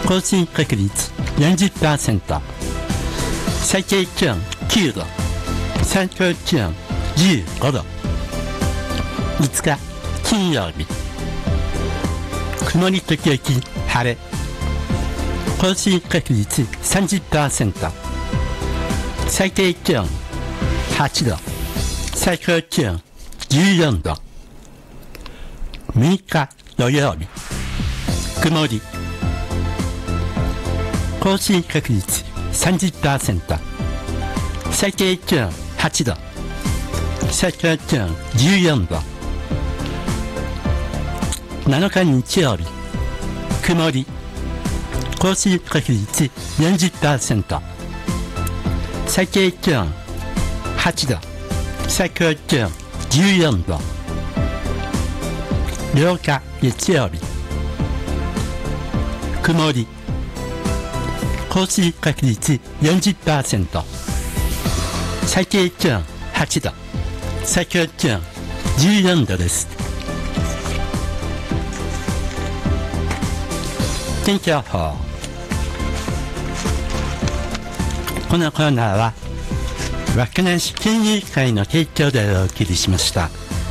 降水確率 40%、 最低気温9度、最高気温15度。5日金曜日、曇り時々晴れ、降水確率 30%、 最低気温8度、最高気温14度。6日土曜日、曇り、降水確率 30%、 最低気温8度、最高気温14度。7日日曜日、曇り、降水確率 40%、 最低気温8度、最高気温14度。8日月曜日、曇り、降水確率 40%、 最低気温8度、最高気温14度です。天気予報。このコーナーは稚内市県議会の提供でお送りしました。